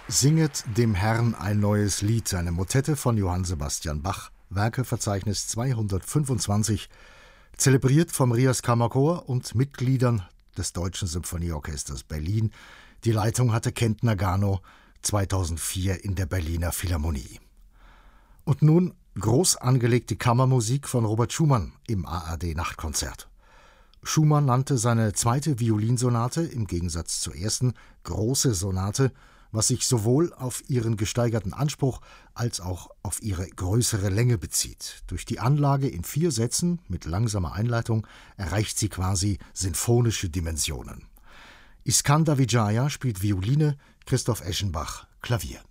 Singet dem Herrn ein neues Lied, eine Motette von Johann Sebastian Bach, Werkeverzeichnis 225, zelebriert vom Rias Kammerchor und Mitgliedern des Deutschen Symphonieorchesters Berlin. Die Leitung hatte Kent Nagano 2004 in der Berliner Philharmonie. Und nun groß angelegte Kammermusik von Robert Schumann im ARD-Nachtkonzert. Schumann nannte seine zweite Violinsonate, im Gegensatz zur ersten, große Sonate, was sich sowohl auf ihren gesteigerten Anspruch als auch auf ihre größere Länge bezieht. Durch die Anlage in 4 Sätzen mit langsamer Einleitung erreicht sie quasi sinfonische Dimensionen. Iskandar Vijaya spielt Violine, Christoph Eschenbach Klavier.